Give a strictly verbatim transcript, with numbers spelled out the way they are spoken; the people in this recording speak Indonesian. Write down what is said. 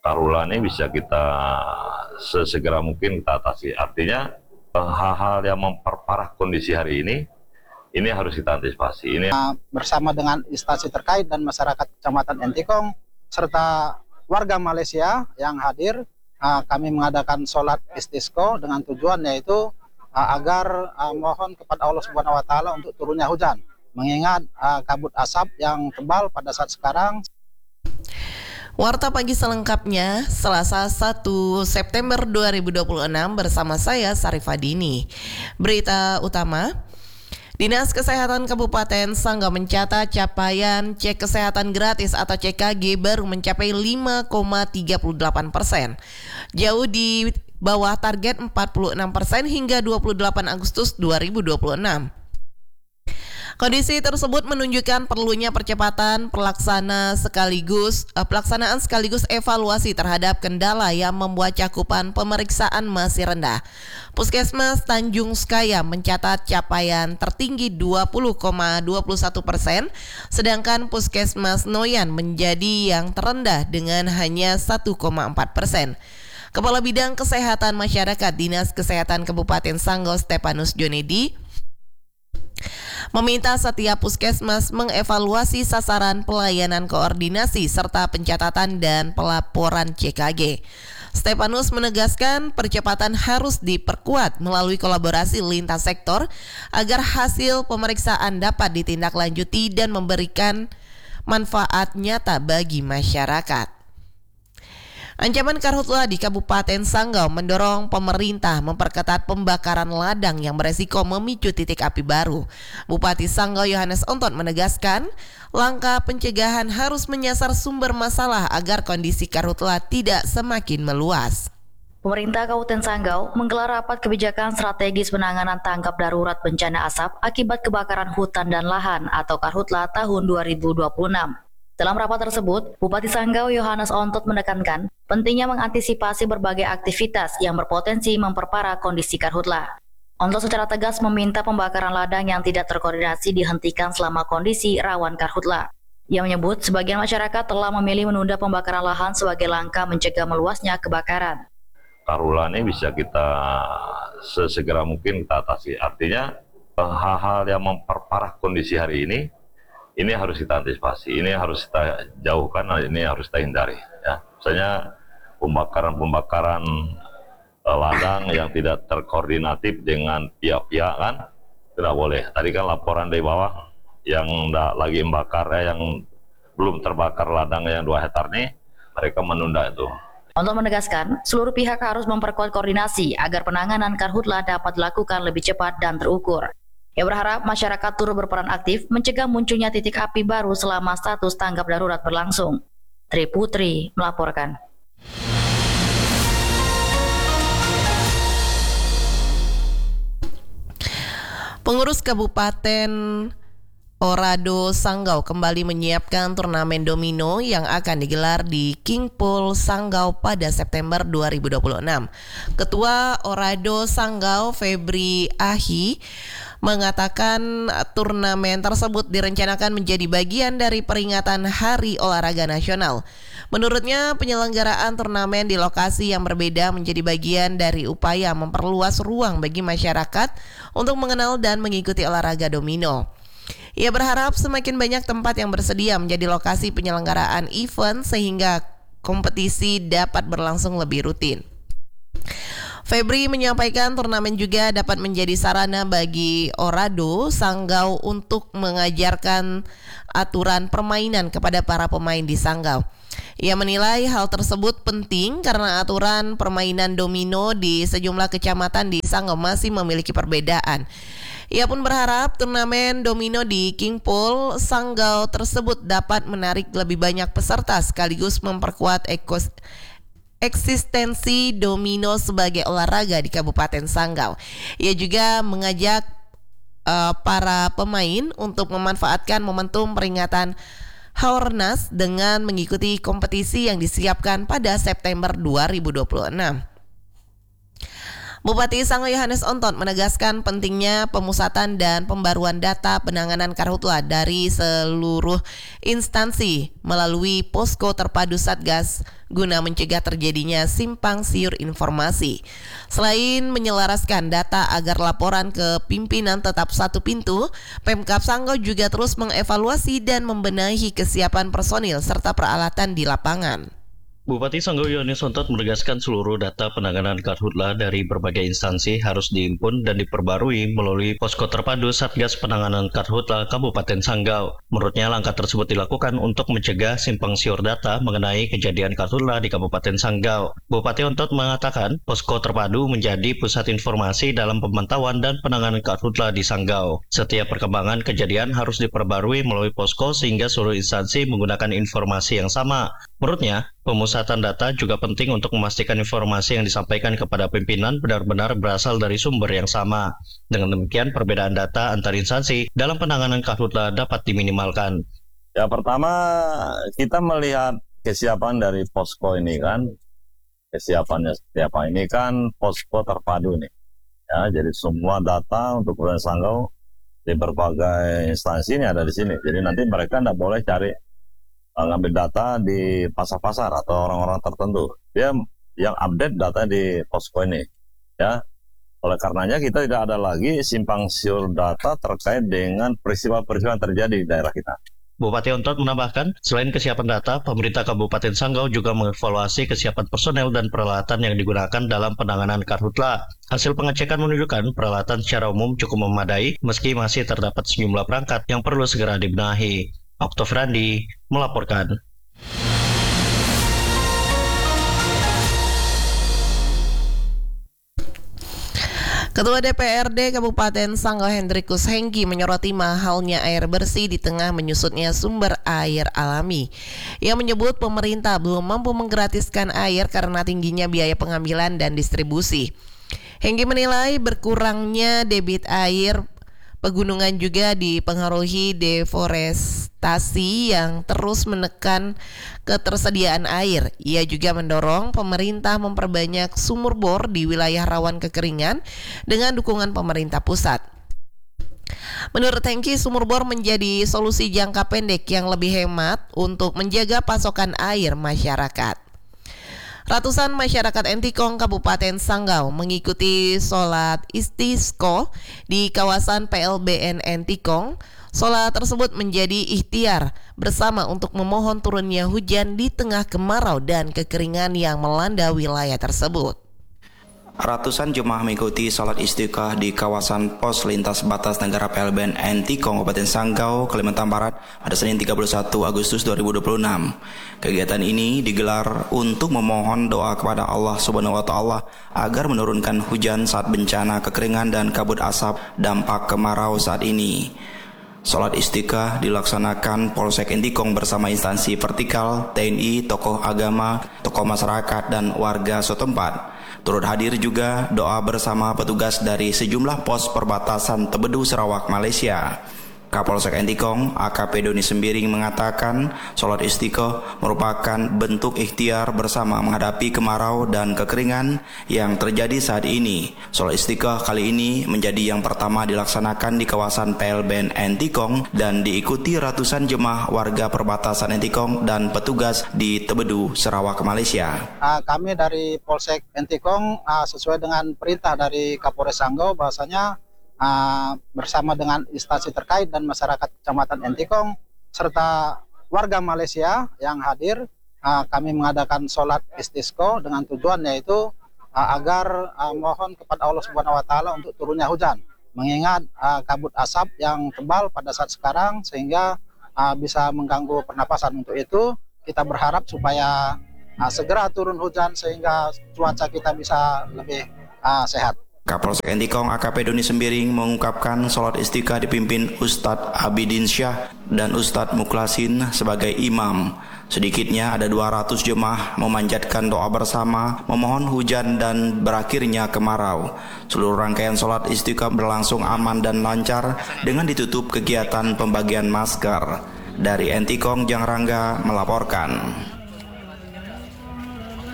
Karhutla ini bisa kita sesegera mungkin kita atasi. Artinya hal-hal yang memperparah kondisi hari ini, ini harus kita antisipasi. Ini bersama dengan instansi terkait dan masyarakat Kecamatan Entikong serta warga Malaysia yang hadir, kami mengadakan sholat istisqa dengan tujuan yaitu agar mohon kepada Allah Subhanahu Wa Taala untuk turunnya hujan, mengingat kabut asap yang tebal pada saat sekarang. Warta Pagi selengkapnya Selasa satu September dua ribu dua puluh enam bersama saya Sarifah Dini. Berita utama, Dinas Kesehatan Kabupaten Sanggau mencatat capaian cek kesehatan gratis atau C K G baru mencapai lima koma tiga delapan persen. Jauh di bawah target empat puluh enam persen hingga dua puluh delapan Agustus dua ribu dua puluh enam. Kondisi tersebut menunjukkan perlunya percepatan pelaksana sekaligus eh, pelaksanaan sekaligus evaluasi terhadap kendala yang membuat cakupan pemeriksaan masih rendah. Puskesmas Tanjung Skaya mencatat capaian tertinggi dua puluh koma dua satu persen, sedangkan Puskesmas Noyan menjadi yang terendah dengan hanya satu koma empat persen. Kepala Bidang Kesehatan Masyarakat Dinas Kesehatan Kabupaten Sanggau Stepanus Jonedi meminta setiap puskesmas mengevaluasi sasaran pelayanan koordinasi serta pencatatan dan pelaporan C K G. Stepanus menegaskan percepatan harus diperkuat melalui kolaborasi lintas sektor agar hasil pemeriksaan dapat ditindaklanjuti dan memberikan manfaat nyata bagi masyarakat. Ancaman karhutla di Kabupaten Sanggau mendorong pemerintah memperketat pembakaran ladang yang beresiko memicu titik api baru. Bupati Sanggau Yohanes Ontot menegaskan, langkah pencegahan harus menyasar sumber masalah agar kondisi karhutla tidak semakin meluas. Pemerintah Kabupaten Sanggau menggelar rapat kebijakan strategis penanganan tanggap darurat bencana asap akibat kebakaran hutan dan lahan atau karhutla tahun dua ribu dua puluh enam. Dalam rapat tersebut, Bupati Sanggau Yohanes Ontot menekankan pentingnya mengantisipasi berbagai aktivitas yang berpotensi memperparah kondisi karhutla. Ontot secara tegas meminta pembakaran ladang yang tidak terkoordinasi dihentikan selama kondisi rawan karhutla. Ia menyebut sebagian masyarakat telah memilih menunda pembakaran lahan sebagai langkah mencegah meluasnya kebakaran. Karhutla ini bisa kita sesegera mungkin kita atasi. Artinya hal-hal yang memperparah kondisi hari ini, ini harus kita antisipasi, ini harus kita jauhkan, ini harus kita hindari. Ya. Misalnya pembakaran-pembakaran eh, ladang yang tidak terkoordinatif dengan pihak-pihak kan tidak boleh. Tadi kan laporan dari bawah yang enggak lagi membakar, eh, yang belum terbakar ladangnya yang dua hektar nih, mereka menunda itu. Untuk menegaskan, seluruh pihak harus memperkuat koordinasi agar penanganan karhutla dapat dilakukan lebih cepat dan terukur. Ia berharap masyarakat turut berperan aktif mencegah munculnya titik api baru selama status tanggap darurat berlangsung. Tri Putri melaporkan. Pengurus Kabupaten Orado Sanggau kembali menyiapkan turnamen domino yang akan digelar di King Pool Sanggau pada September dua ribu dua puluh enam. Ketua Orado Sanggau Febri Ahi mengatakan turnamen tersebut direncanakan menjadi bagian dari peringatan Hari Olahraga Nasional. Menurutnya, penyelenggaraan turnamen di lokasi yang berbeda menjadi bagian dari upaya memperluas ruang bagi masyarakat untuk mengenal dan mengikuti olahraga domino. Ia berharap semakin banyak tempat yang bersedia menjadi lokasi penyelenggaraan event sehingga kompetisi dapat berlangsung lebih rutin. Febri menyampaikan turnamen juga dapat menjadi sarana bagi Orado Sanggau untuk mengajarkan aturan permainan kepada para pemain di Sanggau. Ia menilai hal tersebut penting karena aturan permainan domino di sejumlah kecamatan di Sanggau masih memiliki perbedaan. Ia pun berharap turnamen domino di King Pool Sanggau tersebut dapat menarik lebih banyak peserta sekaligus memperkuat ekos eksistensi domino sebagai olahraga di Kabupaten Sanggau. Ia juga mengajak uh, para pemain untuk memanfaatkan momentum peringatan Haornas dengan mengikuti kompetisi yang disiapkan pada September dua ribu dua puluh enam. Bupati Sanggau Yohanes Onton menegaskan pentingnya pemusatan dan pembaruan data penanganan karhutla dari seluruh instansi melalui posko terpadu Satgas guna mencegah terjadinya simpang siur informasi. Selain menyelaraskan data agar laporan ke pimpinan tetap satu pintu, Pemkab Sanggau juga terus mengevaluasi dan membenahi kesiapan personil serta peralatan di lapangan. Bupati Sanggau Yohanes Onton menegaskan seluruh data penanganan karhutla dari berbagai instansi harus diimpun dan diperbarui melalui posko terpadu Satgas Penanganan Karhutla Kabupaten Sanggau. Menurutnya langkah tersebut dilakukan untuk mencegah simpang siur data mengenai kejadian karhutla di Kabupaten Sanggau. Bupati Onton mengatakan posko terpadu menjadi pusat informasi dalam pemantauan dan penanganan karhutla di Sanggau. Setiap perkembangan kejadian harus diperbarui melalui posko sehingga seluruh instansi menggunakan informasi yang sama. Menurutnya, pemusatan data juga penting untuk memastikan informasi yang disampaikan kepada pimpinan benar-benar berasal dari sumber yang sama. Dengan demikian, perbedaan data antar instansi dalam penanganan karhutla dapat diminimalkan. Ya, pertama kita melihat kesiapan dari posko ini kan, kesiapannya seperti apa. Ini kan posko terpadu nih. Ya, jadi semua data untuk Kabupaten Sanggau di berbagai instansi ini ada di sini. Jadi nanti mereka tidak boleh cari ngambil data di pasar-pasar atau orang-orang tertentu. Dia yang update data di posko ini. Ya, oleh karenanya kita tidak ada lagi simpang siur data terkait dengan peristiwa-peristiwa yang terjadi di daerah kita. Bupati Onton menambahkan, selain kesiapan data, pemerintah Kabupaten Sanggau juga mengevaluasi kesiapan personel dan peralatan yang digunakan dalam penanganan karhutla. Hasil pengecekan menunjukkan peralatan secara umum cukup memadai, meski masih terdapat sejumlah perangkat yang perlu segera dibenahi. Oktav Randi melaporkan. Ketua D P R D Kabupaten Sanggau Hendrikus Hengki menyoroti mahalnya air bersih di tengah menyusutnya sumber air alami. Ia menyebut pemerintah belum mampu menggratiskan air karena tingginya biaya pengambilan dan distribusi. Hengki menilai berkurangnya debit air pegunungan juga dipengaruhi deforestasi yang terus menekan ketersediaan air. Ia juga mendorong pemerintah memperbanyak sumur bor di wilayah rawan kekeringan dengan dukungan pemerintah pusat. Menurut Hengki, sumur bor menjadi solusi jangka pendek yang lebih hemat untuk menjaga pasokan air masyarakat. Ratusan masyarakat Entikong Kabupaten Sanggau mengikuti sholat istisqo di kawasan P L B N Entikong. Sholat tersebut menjadi ikhtiar bersama untuk memohon turunnya hujan di tengah kemarau dan kekeringan yang melanda wilayah tersebut. Ratusan jemaah mengikuti sholat istiqah di kawasan pos lintas batas negara P L B N Entikong, Kabupaten Sanggau, Kalimantan Barat pada Senin tiga puluh satu Agustus dua ribu dua puluh enam. Kegiatan ini digelar untuk memohon doa kepada Allah Subhanahu wa Ta'ala agar menurunkan hujan saat bencana kekeringan dan kabut asap dampak kemarau saat ini. Sholat istiqah dilaksanakan Polsek Entikong bersama instansi vertikal, T N I, tokoh agama, tokoh masyarakat, dan warga setempat. Turut hadir juga doa bersama petugas dari sejumlah pos perbatasan Tebedu, Sarawak, Malaysia. Kapolsek Entikong, A K P Doni Sembiring mengatakan sholat istiqoh merupakan bentuk ikhtiar bersama menghadapi kemarau dan kekeringan yang terjadi saat ini. Sholat istiqoh kali ini menjadi yang pertama dilaksanakan di kawasan P L B N Entikong dan diikuti ratusan jemaah warga perbatasan Entikong dan petugas di Tebedu, Sarawak, Malaysia. Uh, kami dari Polsek Entikong uh, sesuai dengan perintah dari Kapolres Sanggau bahwasanya Uh, bersama dengan instansi terkait dan masyarakat Kecamatan Entikong serta warga Malaysia yang hadir, uh, kami mengadakan sholat istisqo dengan tujuan yaitu uh, agar uh, mohon kepada Allah Subhanahu wa Ta'ala untuk turunnya hujan, mengingat uh, kabut asap yang tebal pada saat sekarang sehingga uh, bisa mengganggu pernapasan. Untuk itu kita berharap supaya uh, segera turun hujan sehingga cuaca kita bisa lebih uh, sehat. Kapolsek Entikong A K P Doni Sembiring mengungkapkan sholat istiqah dipimpin Ustadz Abidin Syah dan Ustadz Mukhlasin sebagai imam. Sedikitnya ada dua ratus jemaah memanjatkan doa bersama, memohon hujan dan berakhirnya kemarau. Seluruh rangkaian sholat istiqah berlangsung aman dan lancar dengan ditutup kegiatan pembagian masker. Dari Entikong, Jang Rangga melaporkan.